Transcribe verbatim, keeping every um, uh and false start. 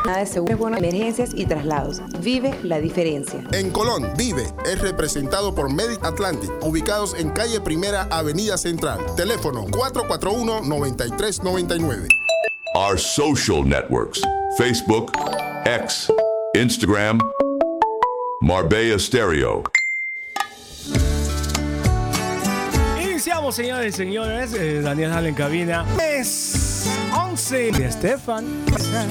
Nada de seguro, bueno, emergencias y traslados. Vive la diferencia. En Colón, Vive es representado por Medic Atlantic, ubicados en calle Primera, Avenida Central. Teléfono cuatro cuatro uno, nueve tres nueve nueve. Our social networks: Facebook, X, Instagram, Marbella Stereo. Iniciamos, señores y señores. Eh, Daniel Hall en cabina. Es once de Estefan.